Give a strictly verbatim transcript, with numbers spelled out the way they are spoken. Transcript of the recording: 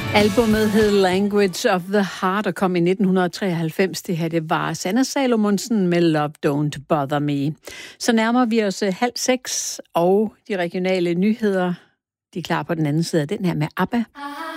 Albummet hed Language of the Heart og kom i nitten treoghalvfems. Det her, det var Sanne Salomonsen med Love Don't Bother Me. Så nærmer vi os halv seks, og de regionale nyheder, de er klar på den anden side af den her med ABBA.